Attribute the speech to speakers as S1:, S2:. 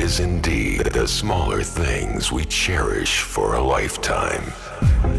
S1: is indeed the smaller things we cherish for a lifetime.